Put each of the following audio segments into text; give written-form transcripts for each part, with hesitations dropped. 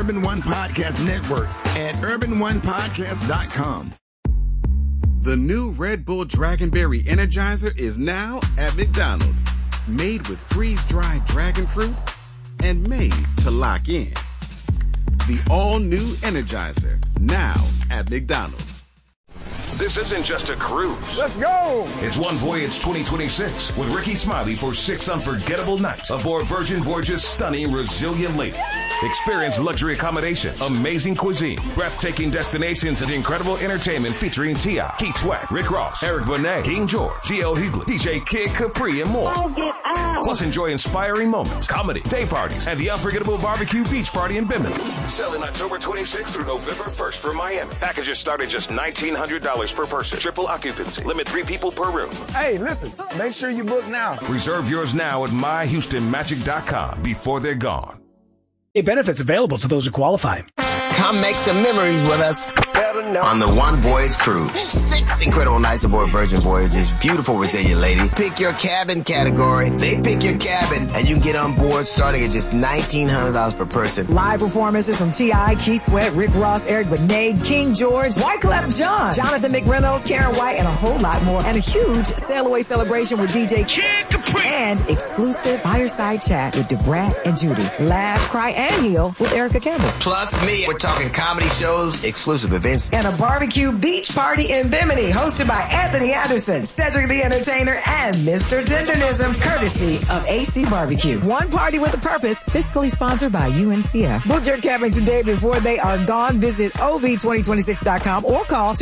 Urban One Podcast Network at urbanonepodcast.com. The new Red Bull Dragonberry Energizer is now at McDonald's. Made with freeze-dried dragon fruit and made to lock in. The all-new Energizer, now at McDonald's. This isn't just a cruise. Let's go! It's One Voyage 2026 with Ricky Smiley for 6 unforgettable nights aboard Virgin Voyage's stunning Resilient Lady. Experience luxury accommodation, amazing cuisine, breathtaking destinations, and incredible entertainment featuring T.I., Keith Sweat, Rick Ross, Eric Benet, King George, D.L. Hughley, DJ Kid Capri, and more. Plus, enjoy inspiring moments, comedy, day parties, and the unforgettable barbecue beach party in Bimini. Selling October 26th through November 1st for Miami. Packages start at just $1,900 per person. Triple occupancy. Limit 3 people per room. Hey, listen, make sure you book now. Reserve yours now at myhoustonmagic.com before they're gone. Benefits available to those who qualify. Come make some memories with us on the One Voyage Cruise. 6 incredible nights aboard Virgin Voyage's beautiful Resilient Lady. Pick your cabin category. They pick your cabin, and you can get on board starting at just $1,900 per person. Live performances from T.I., Keith Sweat, Rick Ross, Eric Benet, King George, Wyclef Jean, Jonathan McReynolds, Karen White, and a whole lot more. And a huge sail away celebration with DJ Kid Capri. And exclusive fireside chat with DeBrat and Judy. Laugh, cry, and heal with Erica Campbell. Plus me. We're talking comedy shows, exclusive events, and a barbecue beach party in Bimini hosted by Anthony Anderson, Cedric the Entertainer, and Mr. Tendernism, courtesy of AC Barbecue. One party with a purpose, fiscally sponsored by UNCF. Book your cabin today before they are gone. Visit OV2026.com or call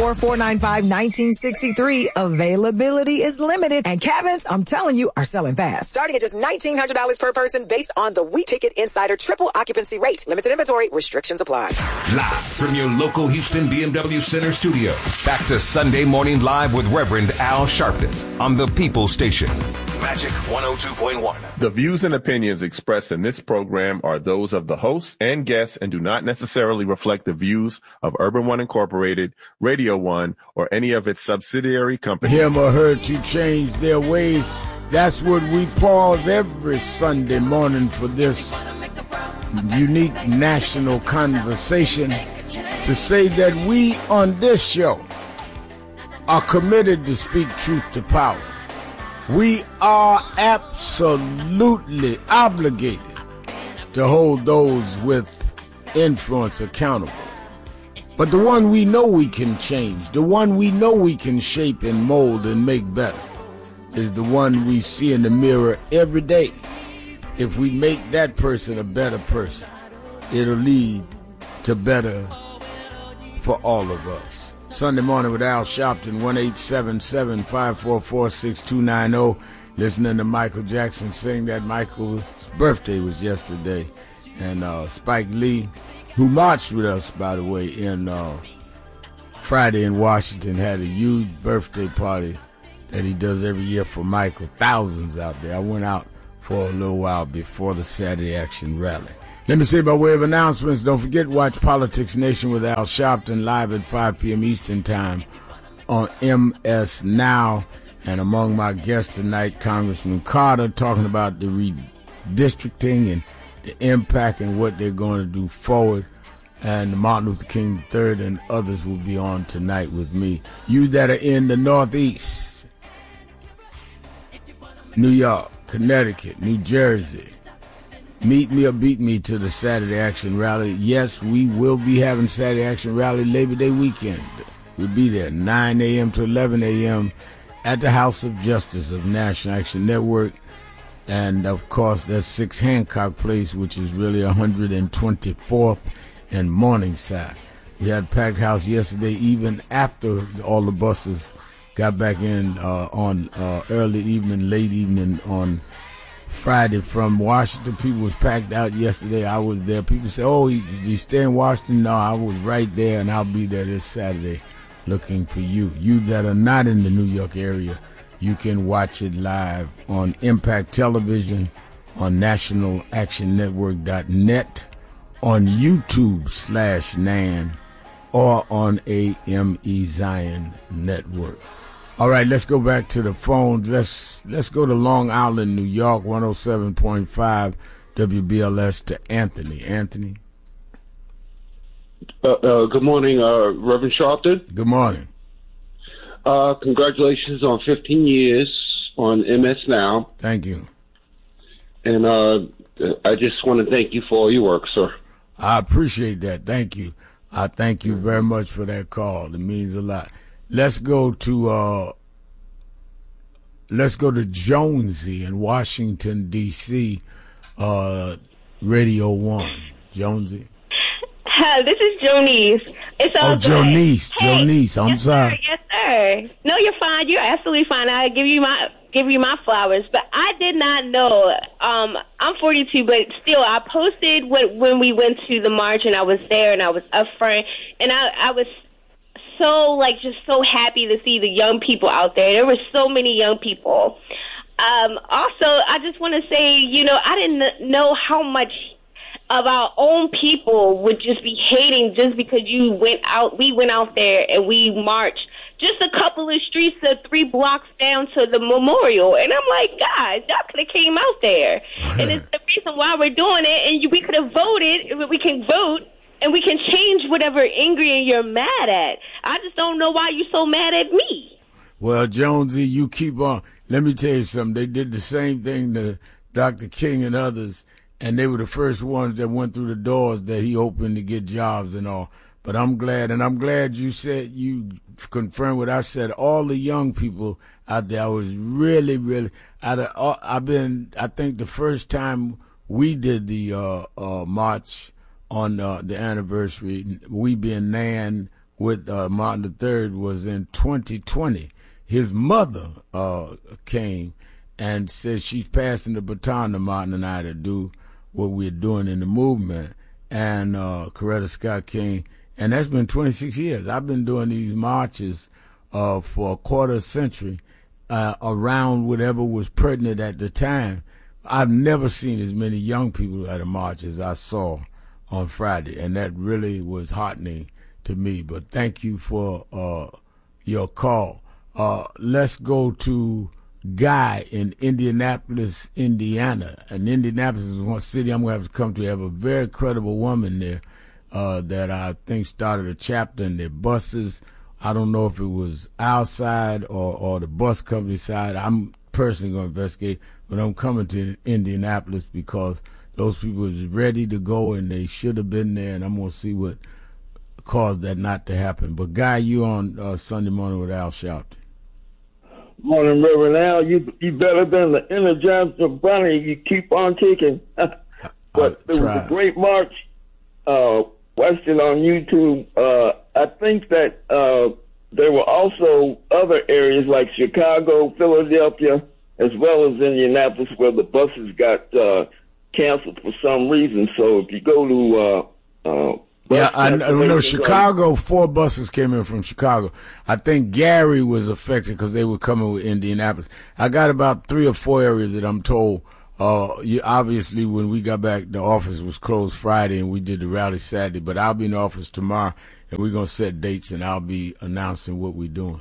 214-495-1963. Availability is limited, and cabins, I'm telling you, are selling fast. Starting at just $1,900 per person based on the We Pick It Insider triple occupancy rate. Limited inventory, restrictions apply. Live from your local Houston BMW Center studio. Back to Sunday Morning Live with Reverend Al Sharpton on the People Station. Magic 102.1. The views and opinions expressed in this program are those of the hosts and guests and do not necessarily reflect the views of Urban One Incorporated, Radio One, or any of its subsidiary companies. Him or her to change their ways. That's what we pause every Sunday morning for this unique national conversation to say that we on this show are committed to speak truth to power. We are absolutely obligated to hold those with influence accountable. But the one we know we can change, the one we know we can shape and mold and make better, is the one we see in the mirror every day. If we make that person a better person, it'll lead to better for all of us. Sunday Morning with Al Sharpton, 1-877-544-6290. Listening to Michael Jackson sing that. Michael's birthday was yesterday. And Spike Lee, who marched with us, by the way, in Friday in Washington, had a huge birthday party that he does every year for Michael. Thousands out there. I went out for a little while before the Saturday Action Rally. Let me say by way of announcements, don't forget, watch Politics Nation with Al Sharpton live at 5 p.m. Eastern Time on MS Now. And among my guests tonight, Congressman Carter, talking about the redistricting and the impact and what they're going to do forward. And Martin Luther King III and others will be on tonight with me. You that are in the Northeast, New York, Connecticut, New Jersey, meet me or beat me to the Saturday Action Rally. Yes, we will be having Saturday Action Rally Labor Day weekend. We'll be there 9 a.m. to 11 a.m. at the House of Justice of National Action Network. And, of course, that's 6 Hancock Place, which is really 124th and Morningside. We had a packed house yesterday, even after all the buses got back in on early evening, late evening on Friday from Washington. People was packed out yesterday. I was there. People say, oh, did you stay in Washington? No, I was right there, and I'll be there this Saturday looking for you. You that are not in the New York area, you can watch it live on Impact Television, on nationalactionnetwork.net, on YouTube/NAN, or on AME Zion Network. All right, let's go back to the phone. Let's go to Long Island, New York, 107.5 WBLS to Anthony. Anthony? Good morning, Reverend Sharpton. Good morning. Congratulations on 15 years on MS Now. Thank you. And I just want to thank you for all your work, sir. I appreciate that. Thank you. I thank you very much for that call. It means a lot. Let's go to Jonesy in Washington, D.C., Radio 1. Jonesy. Hi, this is Jonice. It's all good. Jonice. Hey, Jonice. I'm sorry. Sir, yes, sir. No, you're fine. You're absolutely fine. I'll give you my flowers. But I did not know. I'm 42, but still, I posted when we went to the march, and I was there, and I was up front, and I was just so happy to see the young people out there. There were so many young people. Also, I just want to say, I didn't know how much of our own people would just be hating just because we went out there and we marched just a couple of streets or 3 blocks down to the memorial. And I'm like, guys, y'all could have came out there. And it's the reason why we're doing it. And we could have voted. We can vote and we can change whatever angry you're mad at. I just don't know why you're so mad at me. Well, Jonesy, you keep on. Let me tell you something. They did the same thing to Dr. King and others. And they were the first ones that went through the doors that he opened to get jobs and all. But I'm glad you said, you confirmed what I said. All the young people out there, I was really, really, I think the first time we did the march on the anniversary, we being Nan with Martin III, was in 2020. His mother came and said she's passing the baton to Martin and I to do what we're doing in the movement, and Coretta Scott King, and that's been 26 years. I've been doing these marches for a quarter century around whatever was pertinent at the time. I've never seen as many young people at a march as I saw on Friday, and that really was heartening to me. But thank you for your call. Let's go to Guy in Indianapolis, Indiana. And Indianapolis is one city I'm going to have to come to. Have a very credible woman there that I think started a chapter in their buses. I don't know if it was our side or the bus company side. I'm personally going to investigate, but I'm coming to Indianapolis because those people was ready to go and they should have been there, and I'm going to see what caused that not to happen. But Guy, you on Sunday Morning with Al Sharpton. Morning, Reverend Al. You better than the Energizer Bunny. You keep on kicking. But it was a great march. Watched it on YouTube. I think that there were also other areas like Chicago, Philadelphia, as well as Indianapolis, where the buses got canceled for some reason. So if you go to I know Chicago, 4 buses came in from Chicago. I think Gary was affected because they were coming with Indianapolis. I got about 3 or 4 areas that I'm told. Obviously, when we got back, the office was closed Friday and we did the rally Saturday. But I'll be in the office tomorrow and we're going to set dates and I'll be announcing what we're doing.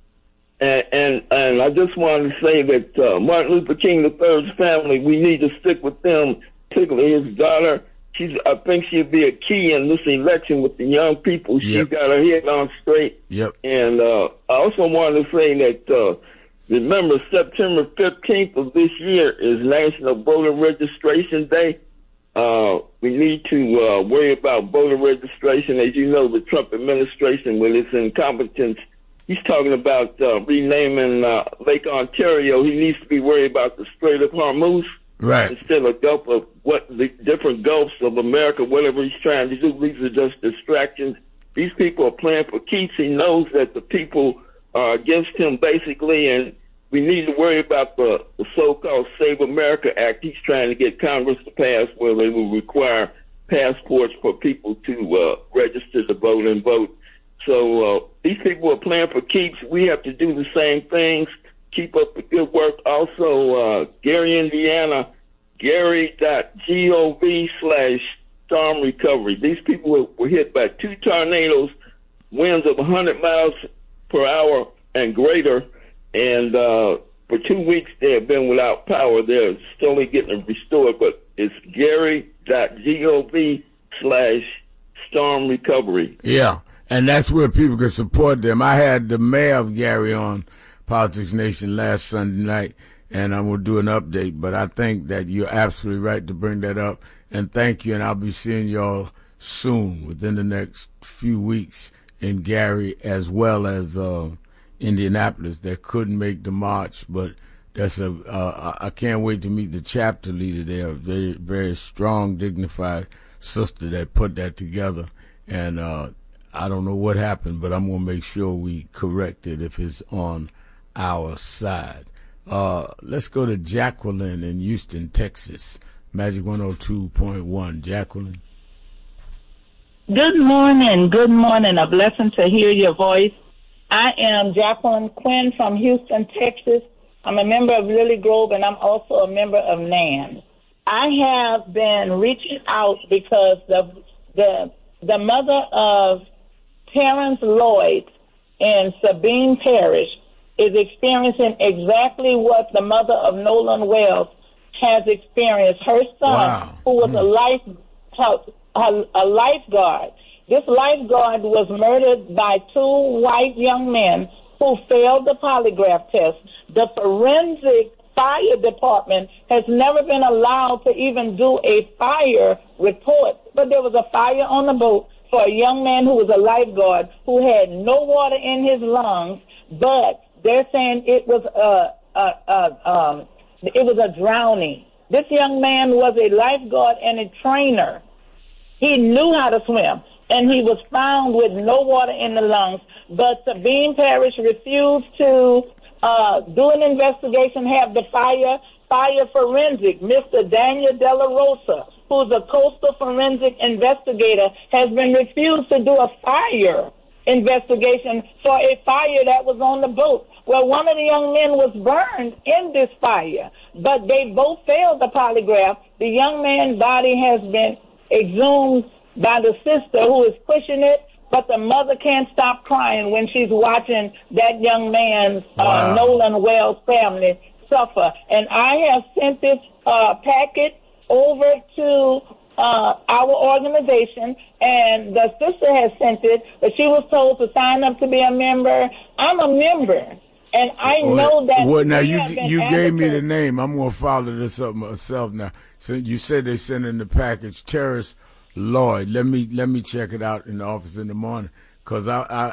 And I just wanted to say that Martin Luther King III's family, we need to stick with them, particularly his daughter. I think she'll be a key in this election with the young people. She's got her head on straight. Yep. And I also wanted to say that remember, September 15th of this year is National Voter Registration Day. We need to worry about voter registration. As you know, the Trump administration, with its incompetence, he's talking about renaming Lake Ontario. He needs to be worried about the Strait of Hormuz. Right. Instead of Gulf of the different Gulfs of America, whatever he's trying to do, these are just distractions. These people are playing for keeps. He knows that the people are against him, basically, and we need to worry about the so-called Save America Act he's trying to get Congress to pass, where they will require passports for people to register to vote and vote. So these people are playing for keeps. We have to do the same things. Keep up the good work. Also, Gary, Indiana, Gary.gov/storm recovery. These people were hit by 2 tornadoes, winds of 100 miles per hour and greater, and for 2 weeks they have been without power. They're slowly getting restored, but it's Gary.gov/storm storm recovery. Yeah, and that's where people can support them. I had the mayor of Gary on Politics Nation last Sunday night, and I'm going to do an update, but I think that you're absolutely right to bring that up. And thank you, and I'll be seeing y'all soon, within the next few weeks, in Gary as well as Indianapolis that couldn't make the march, but that's I can't wait to meet the chapter leader there, a very, very strong, dignified sister that put that together. And I don't know what happened, but I'm going to make sure we correct it if it's on our side. Let's go to Jacqueline in Houston, Texas. Magic 102.1. Jacqueline. Good morning. Good morning. A blessing to hear your voice. I am Jacqueline Quinn from Houston, Texas. I'm a member of Lily Grove, and I'm also a member of NAN. I have been reaching out because the mother of Terrence Lloyd in Sabine Parish is experiencing exactly what the mother of Nolan Wells has experienced. Her son, who was a lifeguard. This lifeguard was murdered by two white young men who failed the polygraph test. The forensic fire department has never been allowed to even do a fire report, but there was a fire on the boat for a young man who was a lifeguard who had no water in his lungs, but they're saying it was a drowning. This young man was a lifeguard and a trainer. He knew how to swim, and he was found with no water in the lungs. But Sabine Parish refused to do an investigation, have the fire forensic. Mr. Daniel De La Rosa, who's a coastal forensic investigator, has been refused to do a fire investigation for a fire that was on the boat. Well, one of the young men was burned in this fire, but they both failed the polygraph. The young man's body has been exhumed by the sister who is pushing it, but the mother can't stop crying when she's watching that young man's Nolan Wells family suffer. And I have sent this packet over to our organization, and the sister has sent it, but she was told to sign up to be a member. I'm a member, and I know that. Well, now you gave me the name. I'm going to follow this up myself now. So you said they sent in the package. Terrence Lloyd. Let me check it out in the office in the morning, because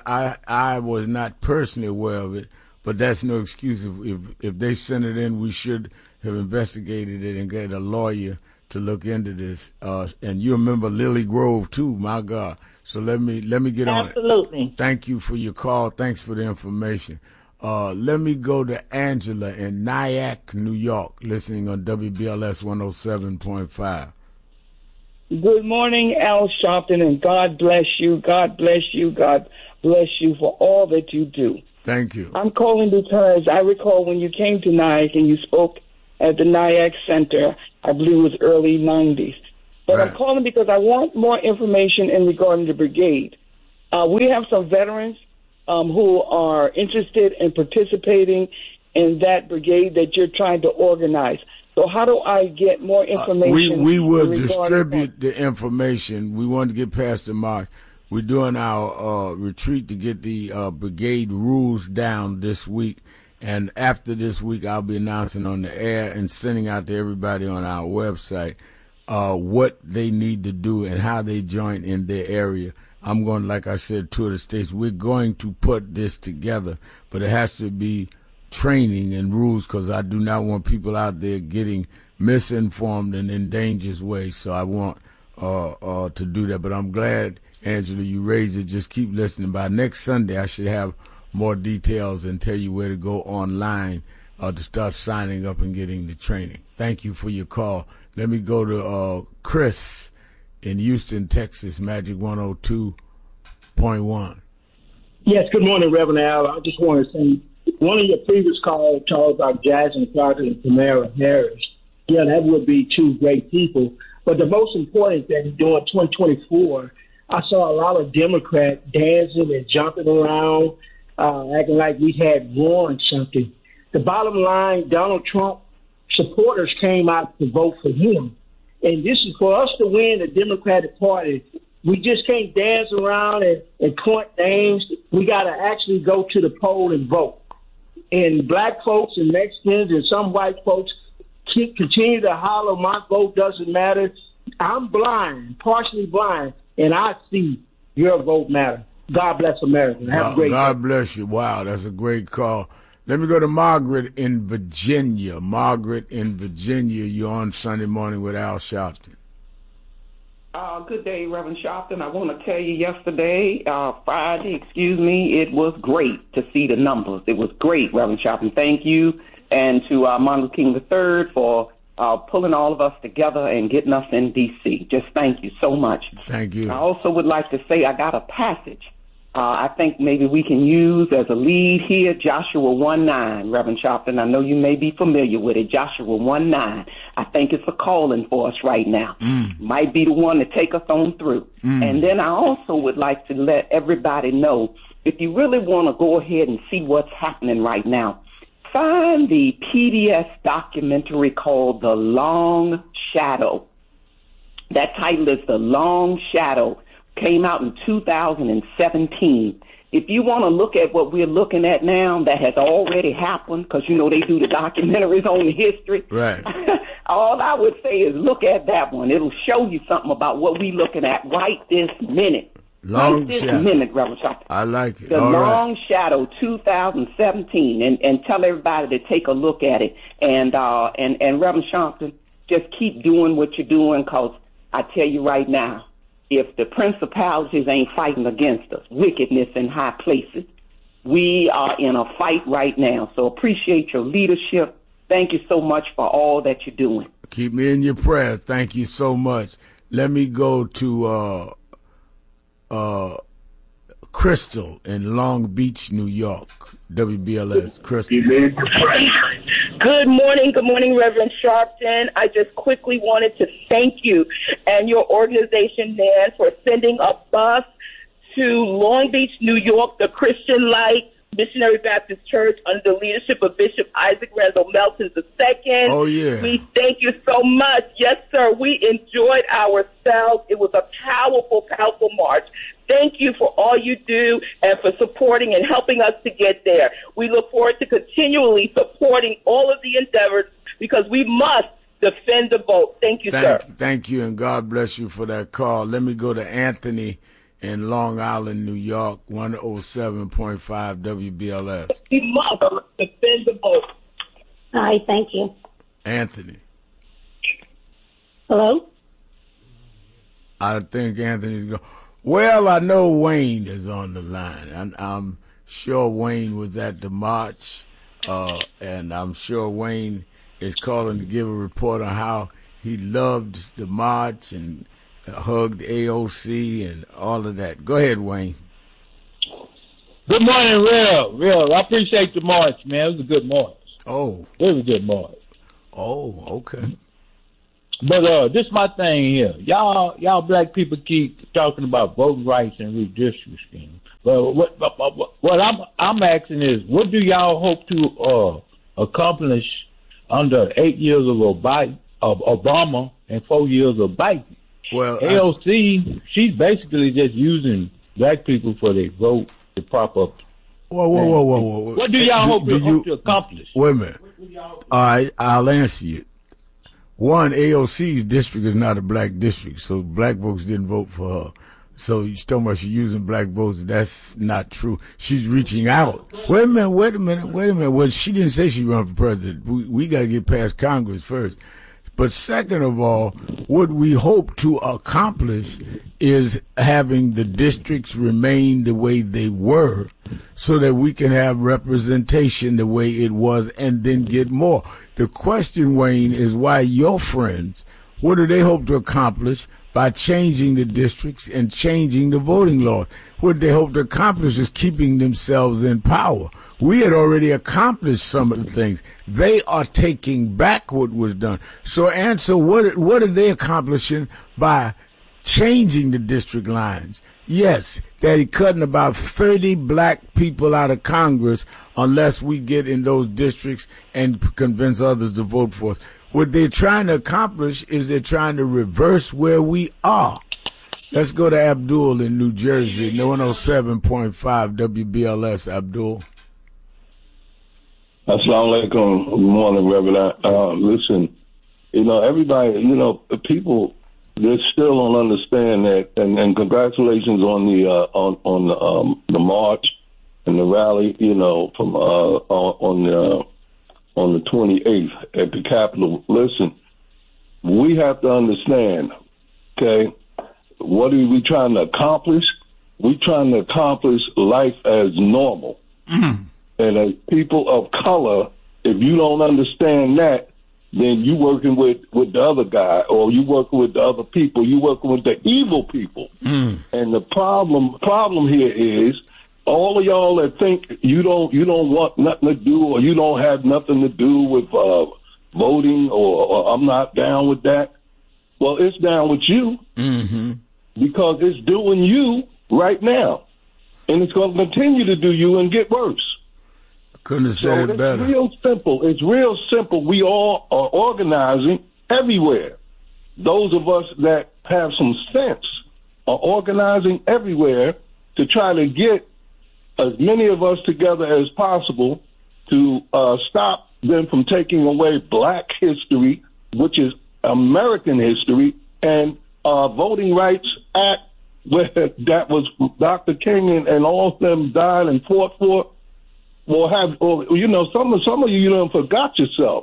I was not personally aware of it, but that's no excuse. If they sent it in, we should have investigated it and get a lawyer to look into this. And you remember Lily Grove too, my God. So let me get on it. Absolutely. Thank you for your call. Thanks for the information. Let me go to Angela in Nyack, New York, listening on WBLS 107.5. Good morning, Al Sharpton, and God bless you. God bless you. God bless you for all that you do. Thank you. I'm calling because I recall when you came to Nyack and you spoke at the Nyack Center, I believe it was early 90s. But right. I'm calling because I want more information in regarding the brigade. We have some veterans who are interested in participating in that brigade that you're trying to organize. So how do I get more information? We will distribute the information. We want to get past the march. We're doing our retreat to get the brigade rules down this week. And after this week, I'll be announcing on the air and sending out to everybody on our website what they need to do and how they join in their area. I'm going, like I said, tour the states. We're going to put this together, but it has to be training and rules, because I do not want people out there getting misinformed and in dangerous ways. So I want to do that. But I'm glad, Angela, you raised it. Just keep listening. By next Sunday, I should have more details and tell you where to go online to start signing up and getting the training. Thank you for your call. Let me go to Chris in Houston, Texas, Magic 102.1. Yes, good morning, Reverend Al. I just want to say, one of your previous calls talked about Jasmine Carter and Tamara Harris. Yeah, that would be two great people. But the most important thing during 2024, I saw a lot of Democrats dancing and jumping around, acting like we had won something. The bottom line, Donald Trump supporters came out to vote for him. And this is for us to win the Democratic Party. We just can't dance around and point names. We got to actually go to the poll and vote. And black folks and Mexicans and some white folks continue to holler, my vote doesn't matter. I'm blind, partially blind, and I see your vote matter. God bless America. Have a great day. God bless you. Wow, that's a great call. Let me go to Margaret in Virginia. Margaret in Virginia, you're on Sunday Morning with Al Sharpton. Good day, Reverend Sharpton. I want to tell you Friday, it was great to see the numbers. It was great, Reverend Sharpton. Thank you. And to Martin Luther King III for pulling all of us together and getting us in D.C. Just thank you so much. Thank you. I also would like to say I got a passage I think maybe we can use as a lead here, Joshua 1:9, Reverend Sharpton. I know you may be familiar with it, Joshua 1:9. I think it's a calling for us right now. Might be the one to take us on through. And then I also would like to let everybody know, if you really want to go ahead and see what's happening right now, find the PBS documentary called The Long Shadow. That title is The Long Shadow. Came out in 2017. If you want to look at what we're looking at now that has already happened, because, you know, they do the documentaries on the history. Right. All I would say is look at that one. It'll show you something about what we're looking at right this minute. Long this Shadow. Minute, Reverend Sharpton. I like it. The All Long right. Shadow, 2017, and tell everybody to take a look at it. And Reverend Sharpton, just keep doing what you're doing, because I tell you right now, if the principalities ain't fighting against us, wickedness in high places, we are in a fight right now. So appreciate your leadership. Thank you so much for all that you're doing. Keep me in your prayers. Thank you so much. Let me go to Crystal in Long Beach, New York. WBLS. Crystal. Good morning, Reverend Sharpton. I just quickly wanted to thank you and your organization, man, for sending a bus to Long Beach, New York, the Christian Light Missionary Baptist Church under the leadership of Bishop Isaac Randall Melton II. Oh, yeah. We thank you so much. Yes, sir. We enjoyed ourselves. It was a powerful, powerful march. Thank you for all you do and for supporting and helping us to get there. We look forward to continually supporting all of the endeavors, because we must defend the vote. Thank you, sir. Thank you, and God bless you for that call. Let me go to Anthony in Long Island, New York, 107.5 WBLS. We must defend the vote. Hi, thank you. Anthony. Hello? I think Anthony's going. Well, I know Wayne is on the line. I'm sure Wayne was at the march, and I'm sure Wayne is calling to give a report on how he loved the march and hugged AOC and all of that. Go ahead, Wayne. Good morning, Real. I appreciate the march, man. It was a good march. Oh. It was a good march. Oh, okay. But this is my thing here. Y'all black people keep talking about voting rights and redistricting. But what I'm asking is, what do y'all hope to accomplish under 8 years of Obama and 4 years of Biden? Well, AOC, she's basically just using black people for their vote to prop up. Whoa. What do y'all hope to accomplish? Wait a minute. All right, I'll answer you. One, AOC's district is not a black district, so black folks didn't vote for her. So you're talking about she's using black votes. That's not true. She's reaching out. Wait a minute. Well, she didn't say she run for president. We got to get past Congress first. But second of all, what we hope to accomplish is having the districts remain the way they were so that we can have representation the way it was and then get more. The question, Wayne, is why your friends, what do they hope to accomplish by changing the districts and changing the voting laws? What they hope to accomplish is keeping themselves in power. We had already accomplished some of the things. They are taking back what was done. So answer, what are they accomplishing by changing the district lines? Yes, they're cutting about 30 black people out of Congress unless we get in those districts and convince others to vote for us. What they're trying to accomplish is they're trying to reverse where we are. Let's go to Abdul in New Jersey, 107.5 WBLS. Abdul. Assalamu alaikum. Good morning, Reverend. Listen, everybody, people, they still don't understand that. And congratulations on the march and the rally, from on the 28th at the Capitol. Listen, we have to understand, okay, what are we trying to accomplish? We're trying to accomplish life as normal. Mm-hmm. And as people of color, if you don't understand that, then you working with the other guy, or you working with the other people. You working with the evil people. Mm. And the problem here is all of y'all that think you don't want nothing to do, or you don't have nothing to do with voting, or I'm not down with that. Well, it's down with you, mm-hmm. because it's doing you right now, and it's going to continue to do you and get worse. Couldn't have said it better. It's real simple. It's real simple. We all are organizing everywhere. Those of us that have some sense are organizing everywhere to try to get as many of us together as possible to stop them from taking away black history, which is American history, and Voting Rights Act, where that was Dr. King and all of them died and fought for. Some of you done forgot yourself.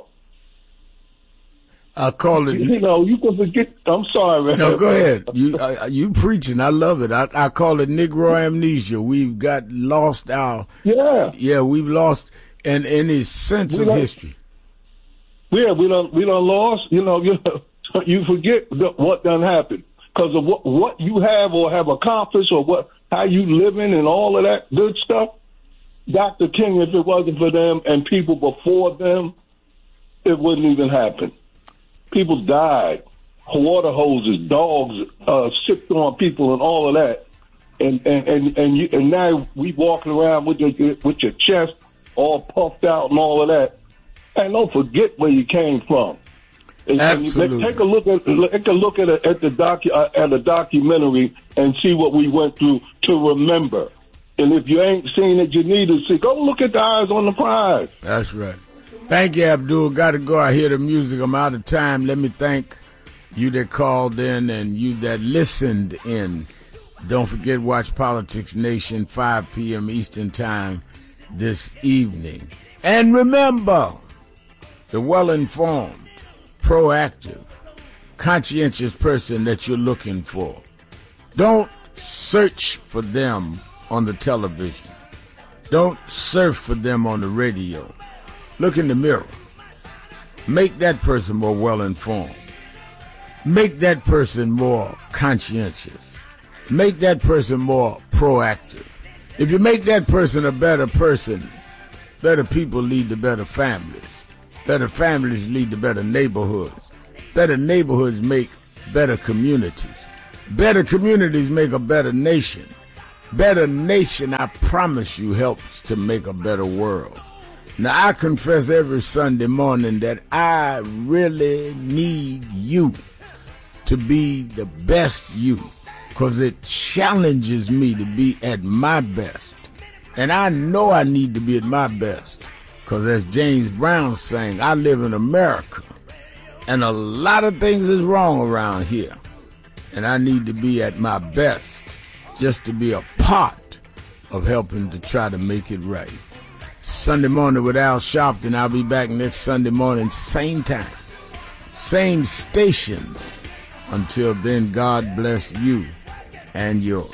I call it. You can forget. I'm sorry, man. No, go ahead. You preaching. I love it. I call it Negro amnesia. We've got lost our. Yeah, we've lost any sense of history. Yeah, we done lost. You forget what done happened because of what you have or have accomplished, or how you living and all of that good stuff. Dr. King, if it wasn't for them and people before them, it wouldn't even happen. People died, water hoses, dogs sipped on people, and all of that. And now we walking around with your chest all puffed out and all of that. And don't forget where you came from. Absolutely. Take a look at the documentary and see what we went through to remember. And if you ain't seen it, you need to see. Go look at the eyes on the prize. That's right. Thank you, Abdul. Got to go. I hear the music. I'm out of time. Let me thank you that called in and you that listened in. Don't forget, watch Politics Nation, 5 p.m. Eastern Time this evening. And remember, the well-informed, proactive, conscientious person that you're looking for. Don't search for them on the television. Don't surf for them on the radio. Look in the mirror. Make that person more well-informed. Make that person more conscientious. Make that person more proactive. If you make that person a better person, better people lead to better families. Better families lead to better neighborhoods. Better neighborhoods make better communities. Better communities make a better nation. Better nation, I promise you, helps to make a better world. Now, I confess every Sunday morning that I really need you to be the best you, because it challenges me to be at my best. And I know I need to be at my best, because as James Brown sang, I live in America, and a lot of things is wrong around here. And I need to be at my best just to be a part of helping to try to make it right. Sunday morning with Al Sharpton. I'll be back next Sunday morning, same time, same stations. Until then, God bless you and yours.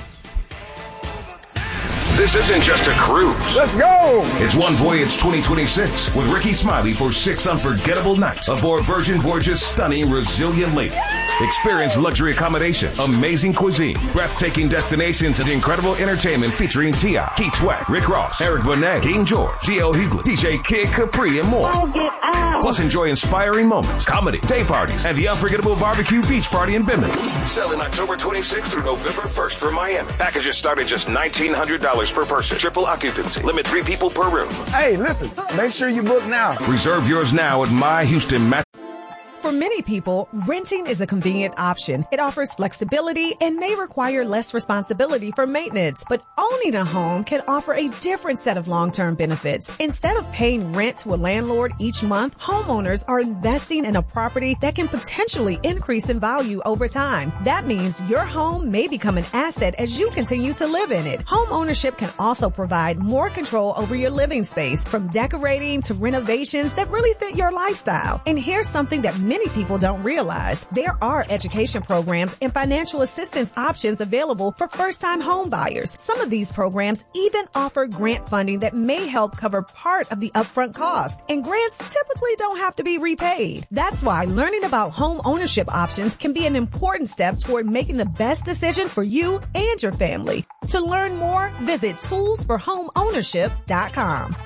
This isn't just a cruise. Let's go! It's One Voyage 2026 with Ricky Smiley for 6 unforgettable nights aboard Virgin Voyage's stunning Resilient Lady. Experience luxury accommodation, amazing cuisine, breathtaking destinations, and incredible entertainment featuring T.I., Keith Sweat, Rick Ross, Eric Benet, King George, D.L. Hughley, DJ Kid Capri, and more. Plus, enjoy inspiring moments, comedy, day parties, and the unforgettable barbecue beach party in Bimini. Selling October 26th through November 1st for Miami. Packages start at just $1,900 per person. Triple occupancy. Limit 3 people per room. Hey, listen, make sure you book now. Reserve yours now at My Houston Match. For many people, renting is a convenient option. It offers flexibility and may require less responsibility for maintenance. But owning a home can offer a different set of long-term benefits. Instead of paying rent to a landlord each month, homeowners are investing in a property that can potentially increase in value over time. That means your home may become an asset as you continue to live in it. Home ownership can also provide more control over your living space, from decorating to renovations that really fit your lifestyle. And here's something that many people don't realize. There are education programs and financial assistance options available for first-time home buyers. Some of these programs even offer grant funding that may help cover part of the upfront cost. And grants typically don't have to be repaid. That's why learning about home ownership options can be an important step toward making the best decision for you and your family. To learn more, visit toolsforhomeownership.com.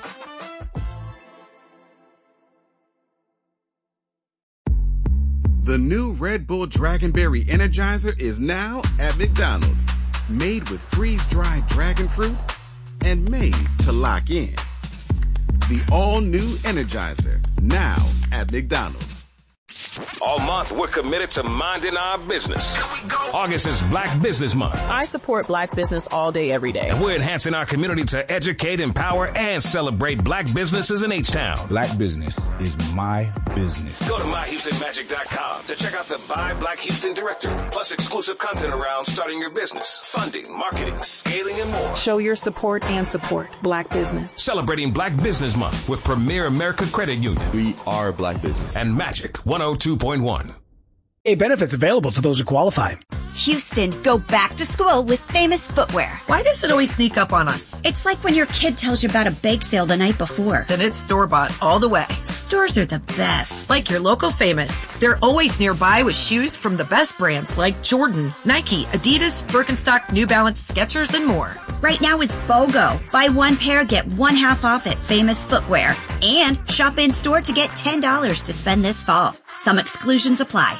The new Red Bull Dragonberry Energizer is now at McDonald's. Made with freeze-dried dragon fruit and made to lock in. The all-new Energizer, now at McDonald's. All month, we're committed to minding our business. August is Black Business Month. I support black business all day, every day. And we're enhancing our community to educate, empower, and celebrate black businesses in H-Town. Black business is my business. Go to myhoustonmagic.com to check out the Buy Black Houston directory, plus exclusive content around starting your business, funding, marketing, scaling, and more. Show your support and support black business. Celebrating Black Business Month with Premier America Credit Union. We are black business. And Magic 102.1. Benefits available to those who qualify. Houston, go back to school with Famous Footwear. Why does it always sneak up on us? It's like when your kid tells you about a bake sale the night before. Then it's store-bought all the way. Stores are the best. Like your local Famous. They're always nearby with shoes from the best brands like Jordan, Nike, Adidas, Birkenstock, New Balance, Skechers, and more. Right now it's BOGO. Buy one pair, get one half off at Famous Footwear. And shop in-store to get $10 to spend this fall. Some exclusions apply.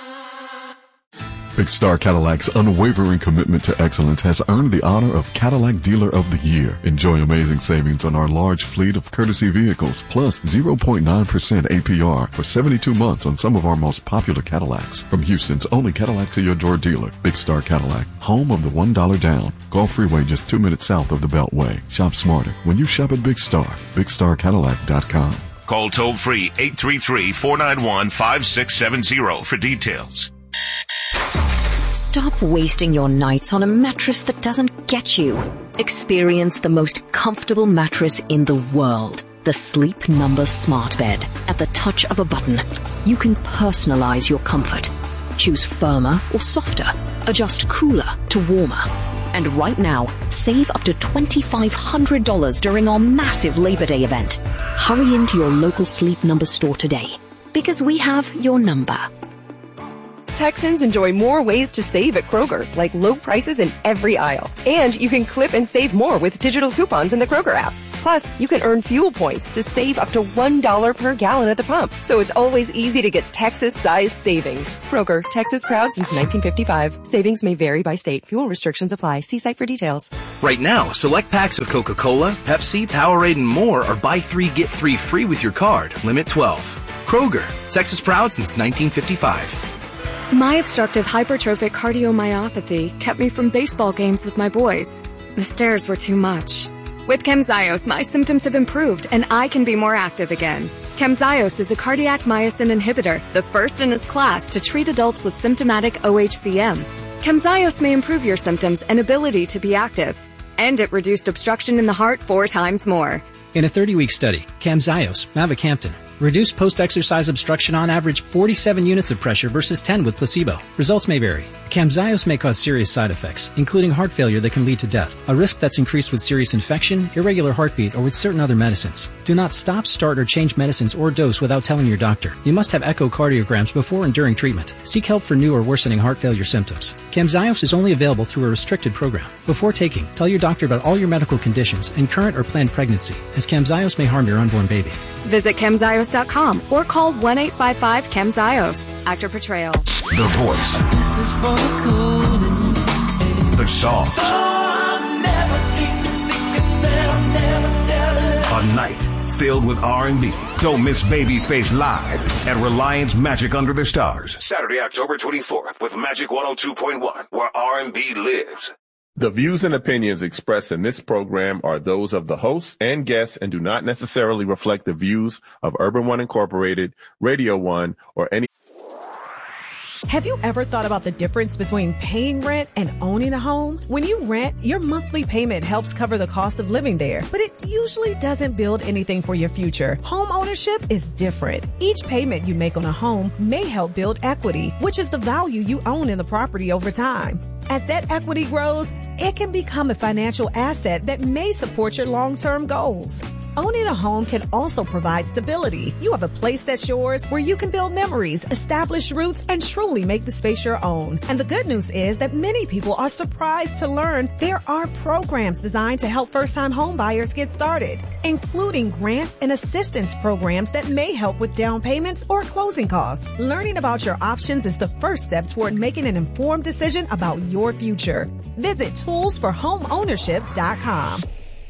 Big Star Cadillac's unwavering commitment to excellence has earned the honor of Cadillac Dealer of the Year. Enjoy amazing savings on our large fleet of courtesy vehicles, plus 0.9% APR for 72 months on some of our most popular Cadillacs. From Houston's only Cadillac to your door dealer, Big Star Cadillac, home of the $1 down. Gulf Freeway just 2 minutes south of the Beltway. Shop smarter when you shop at Big Star. BigStarCadillac.com. Call toll-free 833-491-5670 for details. Stop wasting your nights on a mattress that doesn't get you. Experience the most comfortable mattress in the world. The Sleep Number Smart Bed. At the touch of a button, you can personalize your comfort. Choose firmer or softer. Adjust cooler to warmer. And right now, save up to $2,500 during our massive Labor Day event. Hurry into your local Sleep Number store today, because we have your number. Texans enjoy more ways to save at Kroger, like low prices in every aisle. And you can clip and save more with digital coupons in the Kroger app. Plus, you can earn fuel points to save up to $1 per gallon at the pump. So it's always easy to get Texas-sized savings. Kroger, Texas proud since 1955. Savings may vary by state. Fuel restrictions apply. See site for details. Right now, select packs of Coca-Cola, Pepsi, Powerade, and more are buy 3, get 3 free with your card. Limit 12. Kroger, Texas proud since 1955. My obstructive hypertrophic cardiomyopathy kept me from baseball games with my boys. The stairs were too much. With Camzyos, my symptoms have improved and I can be more active again. Camzyos is a cardiac myosin inhibitor, the first in its class to treat adults with symptomatic OHCM. Camzyos may improve your symptoms and ability to be active. And it reduced obstruction in the heart 4 times more. In a 30-week study, Camzyos, mavacamten, reduced post-exercise obstruction on average 47 units of pressure versus 10 with placebo. Results may vary. Camzyos may cause serious side effects, including heart failure that can lead to death, a risk that's increased with serious infection, irregular heartbeat, or with certain other medicines. Do not stop, start, or change medicines or dose without telling your doctor. You must have echocardiograms before and during treatment. Seek help for new or worsening heart failure symptoms. Camzyos is only available through a restricted program. Before taking, tell your doctor about all your medical conditions and current or planned pregnancy, as Camzyos may harm your unborn baby. Visit Camzyos.com or call 1-855-CAMZYOS. Actor portrayal. The voice. This is for the cool. The song. So I'm never keeping secrets and I'll never tell it. A night filled with R&B. Don't miss Babyface live at Reliance Magic Under the Stars, Saturday, October 24th with Magic 102.1, where R&B lives. The views and opinions expressed in this program are those of the hosts and guests and do not necessarily reflect the views of Urban One Incorporated, Radio One, or any. Have you ever thought about the difference between paying rent and owning a home? When you rent, your monthly payment helps cover the cost of living there, but it usually doesn't build anything for your future. Home ownership is different. Each payment you make on a home may help build equity, which is the value you own in the property over time. As that equity grows, it can become a financial asset that may support your long-term goals. Owning a home can also provide stability. You have a place that's yours where you can build memories, establish roots, and truly make the space your own. And the good news is that many people are surprised to learn there are programs designed to help first-time home buyers get started, including grants and assistance programs that may help with down payments or closing costs. Learning about your options is the first step toward making an informed decision about your future. Visit toolsforhomeownership.com.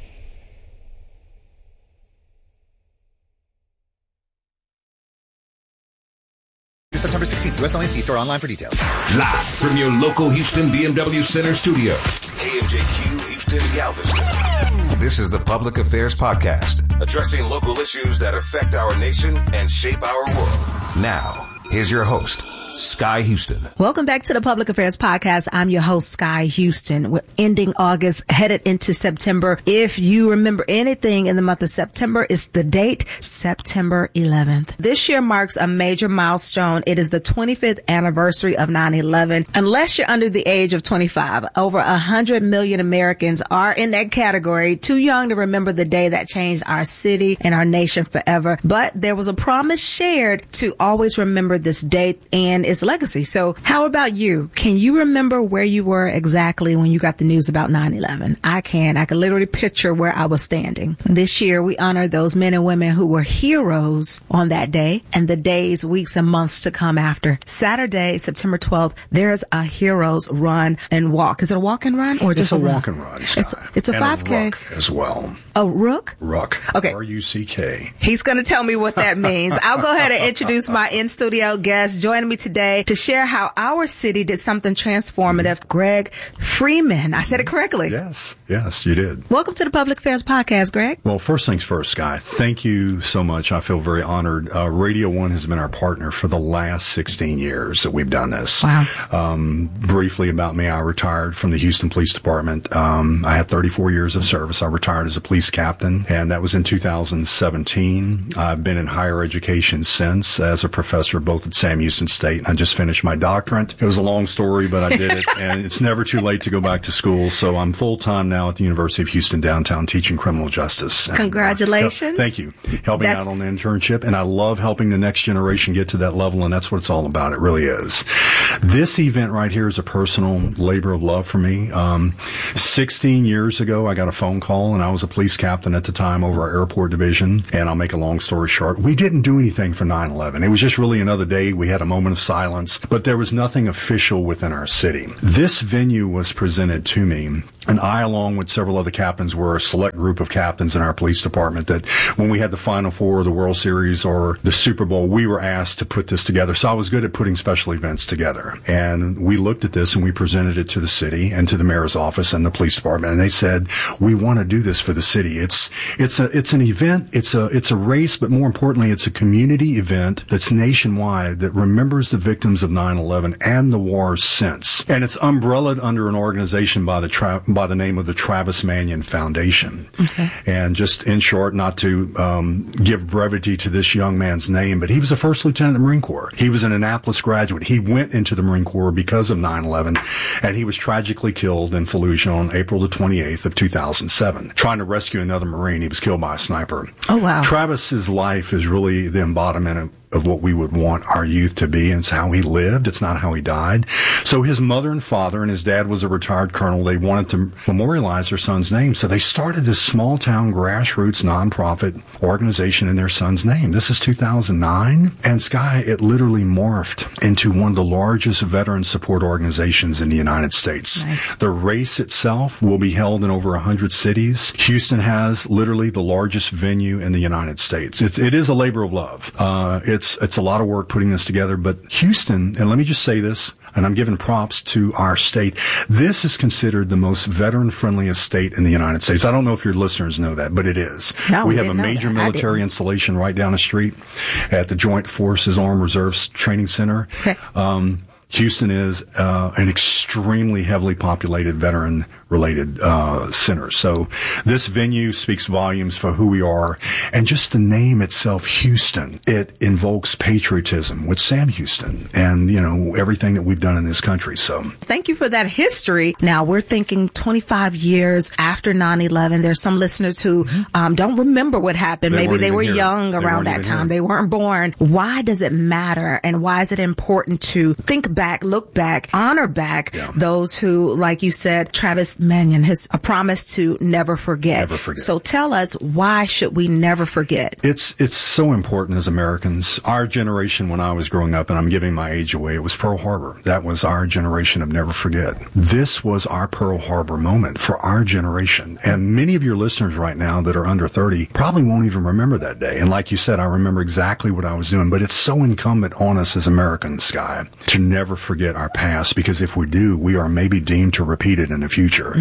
September 16th, US only. See store online for details. Live from your local Houston BMW Center studio, KMJQ Houston Galveston. This is the Public Affairs Podcast, addressing local issues that affect our nation and shape our world. Now, here's your host, Sky Houston. Welcome back to the Public Affairs Podcast. I'm your host, Sky Houston. We're ending August, headed into September. If you remember anything in the month of September, it's the date, September 11th. This year marks a major milestone. It is the 25th anniversary of 9/11. Unless you're under the age of 25, over 100 million Americans are in that category, too young to remember the day that changed our city and our nation forever. But there was a promise shared to always remember this date and its legacy. So how about you? Can you remember where you were exactly when you got the news about 9/11? I can. I can literally picture where I was standing. This year, we honor those men and women who were heroes on that day and the days, weeks, and months to come after. Saturday, September 12th, there's a Heroes Run and Walk. Is it a walk and run or just a walk and run? It's a 5K. A ruck as well. A rook? Ruck. Okay. R-U-C-K. He's going to tell me what that means. I'll go ahead and introduce my in-studio guest joining me today to share how our city did something transformative. Greg Freeman. I said it correctly. Yes, you did. Welcome to the Public Affairs Podcast, Greg. Well, first things first, Sky. Thank you so much. I feel very honored. Radio One has been our partner for the last 16 years that we've done this. Wow. Briefly about me, I retired from the Houston Police Department. I had 34 years of service. I retired as a police captain, and that was in 2017. I've been in higher education since as a professor both at Sam Houston State. I just finished my doctorate. It was a long story, but I did it, and it's never too late to go back to school. So I'm full-time now at the University of Houston downtown teaching criminal justice. Congratulations. Thank you. Helping out on the internship, and I love helping the next generation get to that level, and that's what it's all about. It really is. This event right here is a personal labor of love for me. 16 years ago, I got a phone call, and I was a police captain at the time over our airport division, and I'll make a long story short. We didn't do anything for 9/11. It was just really another day. We had a moment of silence, but there was nothing official within our city. This venue was presented to me, and I, along with several other captains, were a select group of captains in our police department that when we had the Final Four, the World Series, or the Super Bowl, we were asked to put this together. So I was good at putting special events together. And we looked at this and we presented it to the city and to the mayor's office and the police department. And they said, we want to do this for the city. It's an event. It's a race, but more importantly, it's a community event that's nationwide that remembers the victims of 9/11 and the wars since. And it's umbrellaed under an organization by the name of the Travis Manion Foundation. Okay. And just in short, not to give brevity to this young man's name, but he was a first lieutenant in the Marine Corps. He was an Annapolis graduate. He went into the Marine Corps because of 9/11, and he was tragically killed in Fallujah on April the 28th of 2007. Trying to rescue another Marine, he was killed by a sniper. Oh, wow. Travis's life is really the embodiment of what we would want our youth to be, and it's how he lived. It's not how he died. So his mother and father, and his dad was a retired colonel, they wanted to memorialize their son's name. So they started this small town grassroots nonprofit organization in their son's name. This is 2009. And Sky, it literally morphed into one of the largest veteran support organizations in the United States. Nice. The race itself will be held in over 100 cities. Houston has literally the largest venue in the United States. It is a labor of love. It's a lot of work putting this together, but Houston, and let me just say this, and I'm giving props to our state. This is considered the most veteran-friendliest state in the United States. I don't know if your listeners know that, but it is. No, we have a major military installation right down the street at the Joint Forces Armed Reserves Training Center. Okay. Houston is an extremely heavily populated veteran-related center. So this venue speaks volumes for who we are. And just the name itself, Houston, it invokes patriotism with Sam Houston and, everything that we've done in this country. So thank you for that history. Now, we're thinking 25 years after 9/11. There's some listeners who don't remember what happened. Maybe they were young around that time. They weren't born. Why does it matter? And why is it important to think back, look back, honor back those who, like you said, Travis Manion has a promise to never forget. Never forget. So tell us, why should we never forget? It's so important as Americans. Our generation, when I was growing up, and I'm giving my age away, it was Pearl Harbor. That was our generation of never forget. This was our Pearl Harbor moment for our generation. And many of your listeners right now that are under 30 probably won't even remember that day. And like you said, I remember exactly what I was doing. But it's so incumbent on us as Americans, Sky, to never forget our past, because if we do, we are maybe deemed to repeat it in the future.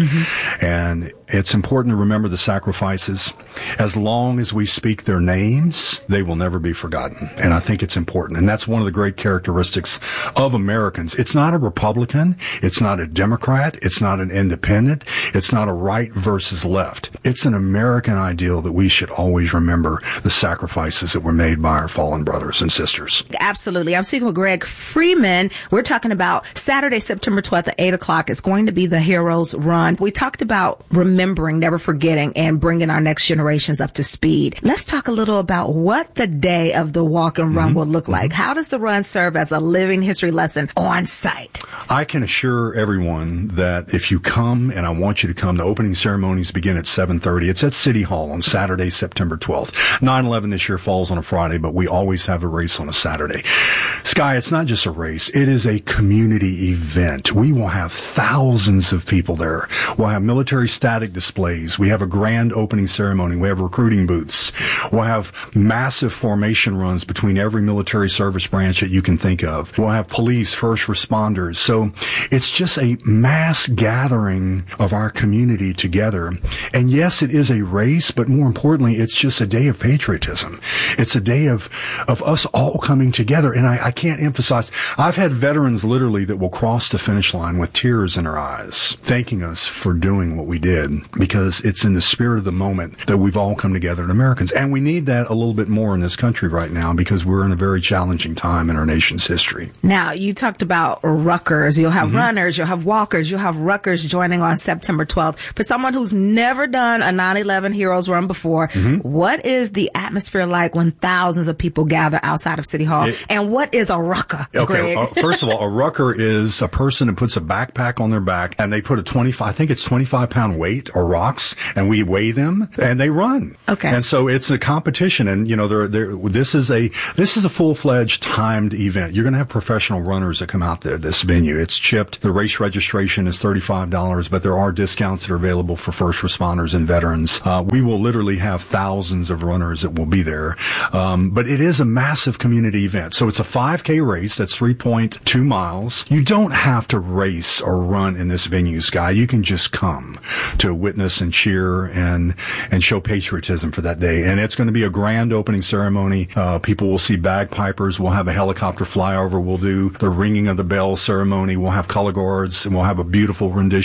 And it's important to remember the sacrifices. As long as we speak their names, they will never be forgotten. And I think it's important. And that's one of the great characteristics of Americans. It's not a Republican. It's not a Democrat. It's not an independent. It's not a right versus left. It's an American ideal that we should always remember the sacrifices that were made by our fallen brothers and sisters. Absolutely. I'm speaking with Greg Freeman. We're talking about Saturday, September 12th at 8 o'clock. It's going to be the Heroes Run. We talked about remembering, never forgetting, and bringing our next generations up to speed. Let's talk a little about what the day of the walk and run will look like. How does the run serve as a living history lesson on site? I can assure everyone that if you come, and I want you to come, the opening ceremonies begin at 7:30. It's at City Hall on Saturday, September 12th. 9/11 this year falls on a Friday, but we always have a race on a Saturday. Sky, it's not just a race. It is a community event. We will have thousands of people there. We'll have military static displays. We have a grand opening ceremony. We have recruiting booths. We'll have massive formation runs between every military service branch that you can think of. We'll have police, first responders. So it's just a mass gathering of our community together. And yes, it is a race, but more importantly, it's just a day of patriotism. It's a day of us all coming together. And I can't emphasize, I've had veterans literally that will cross the finish line with tears in their eyes, thanking us for doing what we did, because it's in the spirit of the moment that we've all come together as Americans. And we need that a little bit more in this country right now, because we're in a very challenging time in our nation's history. Now, you talked about ruckers. You'll have runners, you'll have walkers, you'll have ruckers joining on September 12th. For someone who's never done a 9/11 Heroes Run before, what is the atmosphere like when thousands of people gather outside of City Hall? And what is a rucker, Okay, Greg? first of all, a rucker is a person who puts a backpack on their back, and they put a 25-pound weight or rocks, and we weigh them, and they run. Okay. And so it's a competition, and this is a full-fledged timed event. You're going to have professional runners that come out there, this venue. It's chipped. The race registration is $35, but there are discounts that are available for first responders and veterans. We will literally have thousands of runners that will be there. But it is a massive community event. So it's a 5K race. That's 3.2 miles. You don't have to race or run in this venue, Sky. You can just come to witness and cheer and show patriotism for that day. And it's going to be a grand opening ceremony. People will see bagpipers. We'll have a helicopter flyover. We'll do the ringing of the bell ceremony. We'll have color guards, and we'll have a beautiful rendition